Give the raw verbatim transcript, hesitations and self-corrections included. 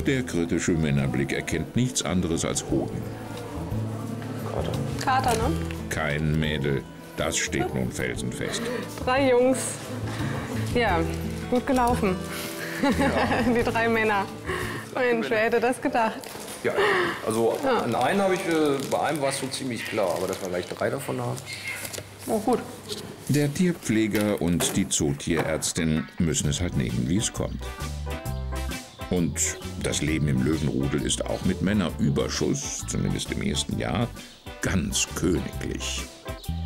Doch der kritische Männerblick erkennt nichts anderes als Hoden. Kater. Kater, ne? Kein Mädel, das steht nun felsenfest. Drei Jungs. Ja, gut gelaufen. Ja. Die drei Männer. Mensch, wer hätte das gedacht? Ja, also ja. An einen habe ich, äh, bei einem war es so ziemlich klar, aber dass wir gleich drei davon haben, oh gut. Der Tierpfleger und die Zootierärztin müssen es halt nehmen, wie es kommt. Und das Leben im Löwenrudel ist auch mit Männerüberschuss, zumindest im ersten Jahr, ganz königlich.